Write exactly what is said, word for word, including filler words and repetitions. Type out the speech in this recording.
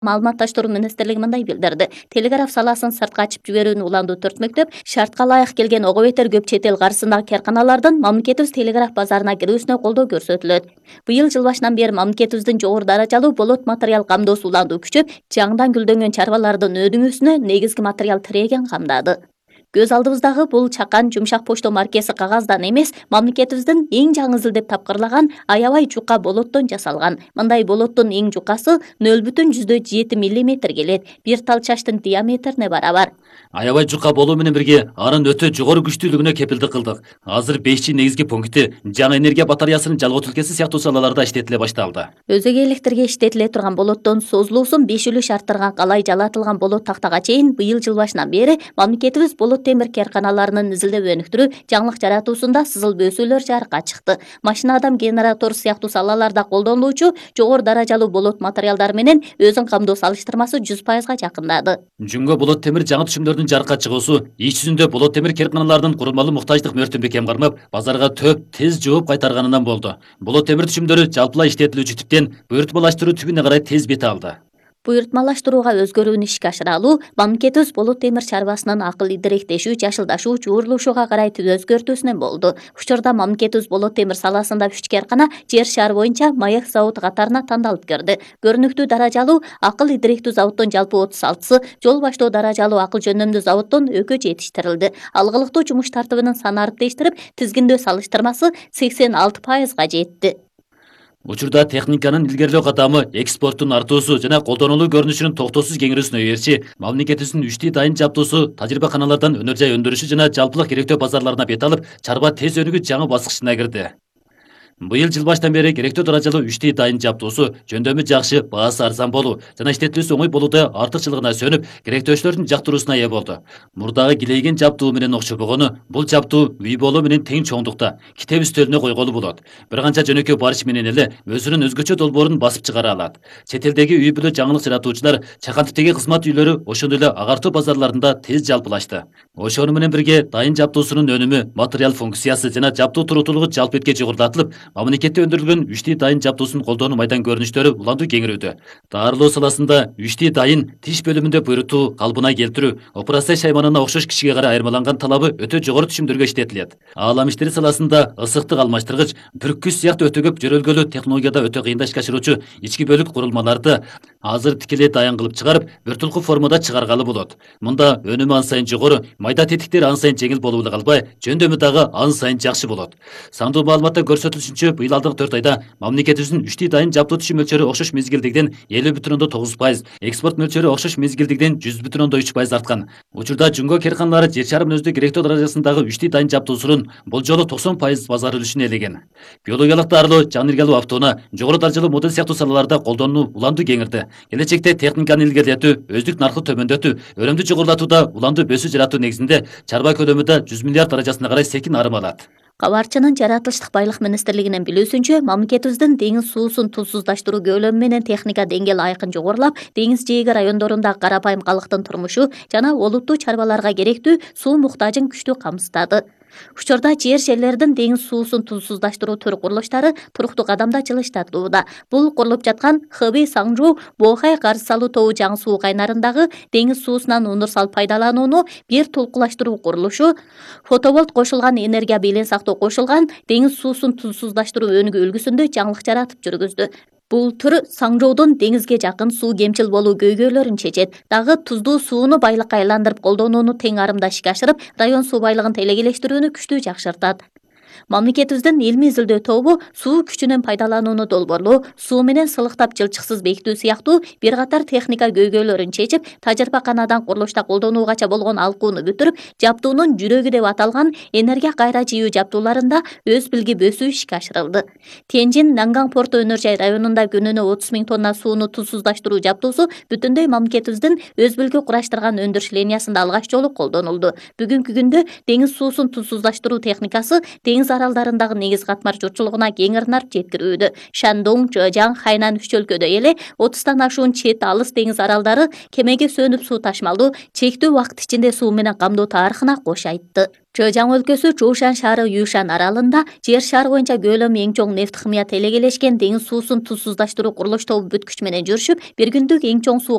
Маалыматташтыруу министрлиги мындай билдирди. Телеграф саласын сыртка ачып жиберүүнү уландуу төрт мектеп шартка ылайык келген ого бетер көп чет эл каршысындагы карканалардын мамлекетибиз телеграф базарына кирүүсүнө колдоо көрсөтүлөт. Быйыл жыл башынан бери мамлекетибиздин жогору даражалуу болот материал камдоосу уландуу күчөп, жаңыдан гүлдөнгөн чарбалардын өдүңүүсүнө негизги материал тиреген камдады. Көз алдыбыздагы бул чакан жумшак почто маркеси кагаздан эмес, мамлекетибиздин эң жаңы изилдеп тапкырлаган аябай жука болоттон жасалган. Мындай болоттун эң жукасы нөл бүтүн жүздөн жети миллиметр келет. Бир тал чачтын диаметрине барабар. Аябай жука болуу менен бирге анын өтө жогору күчтүүлүгүнө кепилдик кылдык. Азыр беш жи негизги пункти жаңы энергия батареясынын жалгоо тилкеси сыяктуу салаларда иштетиле башталды. Өзөкө электрге иштетиле турган болоттон созулуусун беш үлүш арттырган калай жалатылган болот тактага чейин быйыл жыл башынан бери мамлекетибиз болот темир карканаларынын изилдеп өнүктүрүү, жаңылык жаратуусунда сызыл бөөсүүлөр жарыкка чыкты. Машина адам генератор сыяктуу салаларда колдонулуучу жогору даражалуу болот материалдары менен өзүн камдоо салыштырмасы жүз пайызга жакындады. Жүнгө болот темир жаңы түшүмдөрдүн жарыкка чыгуусу иш жүзүндө болот темир карканаларынын курулмалуу муктаждык мөөртүн бекем кармап, базарга төп тез жооп кайтарганынан болду. Болот темир түшүмдөрү жалпылай иштетилүүчү типтен буйртмалаштыруу түбүнө карай тез бет алды. Буйртмалаштырууга өзгөрүүнү ишке ашыра алуу мамлекетибиз болот темир чарбасынын акыл идиректешүү, жашылдашуу, жуурулушууга карай өзгөртүүсүнөн болду. Учурда мамлекетибиз болот темир саласында үч каркана жер шары боюнча маек заводу катарына тандалып кирди. Көрүнүктүү даражалуу акыл идиректүү заводдон жалпы отуз алтысы, жол баштоо даражалуу акыл жөнөмдүү заводдон экөө жетиштирилди. Алгылыктуу жумуш тартыбынын саны арттештирип, тизгиндөө салыштырмасы сексен алты пайызга жетти. Учурда техниканын илгерлөө катамы, экспорттун артуусу жана колдонулуу көрүнүшүнүн токтоосуз кеңирүүсүнө эрчи, мамлекетибиздин үч ди дайын жабдуусу тажрыйбаканалардан өнөр жай өндүрүшү жана жалпылык керектөө базарларына бет алып, чарба тез өнүгүү жаңы баскычына кирди. Быйыл жыл баштан бери керектөө даражалуу үч ди дайын жабдуусу, жөндөмү жакшы, баасы арзан болуу жана иштетилүүсү оңой болууда артыкчылыгына сөнүп, керектөөчүлөрдүн жактыруусуна ээ болду. Мурдагы килейген жабдуу менен окшобогону, бул жабдуу үй болуу менен тең чоңдукта, китеп үстөлүнө койголу болот. Бир канча жөнөкөй барыш менен эле өзүнүн өзгөчө долбоорун басып чыгара алат. Чет элдеги үй бүлө жаңылык жаратуучулар, чакан типтеги кызмат үйлөрү ошондой эле агартуу базарларында тез жалпылашты. Ошону менен бирге дайын жабдуусунун өнүмү, материал функциясы жана жабдуу туруктуулугу жалп этке жогорулатылып, мамлекетте өндүрүлгөн үч ди дайын жабдуусун колдонуу майдан көрүнүштөрү уландуу кеңирүүдө. Дарылоо саласында үч ди дайын тиш бөлүмүндө буйрутуу, калыбына келтирүү, операция шайманына окшош кишиге карай айырмаланган талабы өтө жогору түшүмдөргө иштетилет. Аалам иштери саласында ысыктык алмаштыргыч, бүрккүч сыяктуу өтө көп жөрөлгөлүү технологияда өтө кыйын ишке ашыруучу ички бөлүк курулмаларды азыр тикелей дайын кылып чыгарып, бир тулку формада чыгаргалы болот. Мында өнүмү ан сайын жогору, майда тетиктер ан сайын жеңил болуп эле калбай, жөндөмү дагы ан сайын жакшы болот. Сандуу маалыматта көрсөтүлүшүнчө, быйыл алдыңкы төрт айда мамлекетибиздин үч ди дайын жабдуу түшүм мөлчөрү окшош мезгилдигиден элүү бүтүн ондон тогуз пайыз, экспорт мөлчөрү окшош мезгилдигиден жүз бүтүн ондон үч пайыз арткан. Учурда жүнгө карканалары жер шарынын өзүндө керектөө даражасындагы үч ди дайын жабдуусунун бул жолу токсон пайыз базар үлүшүн ээлеген. Биологиялык дарылоо, жаңы энергиялуу автоунаа, жогору даражалуу модель сыяктуу салаларда колдонуу уландуу кеңирди. Келечекте техниканы илгерлетүү, өздүк наркы төмөндөтүү, өрөмдү жогорулатууда уландуу бөөсүү жаратуу негизинде чарба көлөмү да жүз миллиард даражасына карай секин арым алат. Кабарчынын жаратылыштык байлык министрлигинин билүүсүнчө, мамлекетибиздин деңиз суусун тузсуздаштыруу көөлөмү менен техника деңгээли айкын жогорулап, деңиз жээги райондорундагы карапайым калктын турмушу жана олуттуу чарбаларга керектүү суу муктажын күчтүү камсыздады. Учурда жер жерлердин деңиз суусун тузсуздаштыруу төр курулуштары туруктуу кадамда жылыштатууда. Бул курулуп жаткан Хэби Саңжоу Бохай карыз салуу тобу жаңы суу кайнарындагы деңиз суусунан универсал пайдаланууну бир тулкулаштыруу курулушу, фотоболт кошулган энергия белең сактоо кошулган деңиз суусун тузсуздаштыруу өнүгүү үлгүсүндө жаңылык жаратып жүргүздү. Бул түр Саңжоодун деңизге жакын суу кемчил болуу көйгөйлөрүн чечет. Дагы туздуу сууну байлыкка айландырып колдонууну тең арымда ишке ашырып, район суу байлыгын телекелештирүүнү күчтүү жакшыртат. Мамлекетибиздин илмий изилдөө тобу суу күчүнөн пайдаланууну долбоорлоо, суу менен сылыктап жылчыксыз бекитүү сыяктуу бир катар техника көйгөйлөрүн чечип, тажрыйбаканадан курулушта колдонуугача болгон алкууну бүтүрүп, жабдуунун жүрөгү деп аталган энергия кайра жийүү жабдууларында өз билги бөөсүү ишке ашырылды. Тенжин Нанган порту өнөр жай районунда күнүнө отуз миң тонна сууну тузсуздаштыруу жабдуусу бүтүндөй мамлекетибиздин өз билги кураштырган өндүрүш линиясында алгач жолу колдонулду. Бүгүнкү күндө деңиз суусун тузсуздаштыруу техникасы деңиз деңиз аралдарындагы негизги катмар журтчулугуна кеңиринарып жеткирүүдө. Шандong, Зhejiang, Хайнан үч өлкөдө эле отуздан ашуун чет алыс деңиз аралдары кемеге сөнүп суу ташмалуу чектүү убакыт ичинде суу менен камдоо тарыхына кош айтты. Зhejiang өлкөсү Чжушан шаары Юшан аралында жер шары боюнча көлөмү эң чоң нефт химия телегелешкен деңиз суусун тузсуздаштыруу курулуш тобу бүткүч менен жүрүшүп, бир күндүк эң чоң суу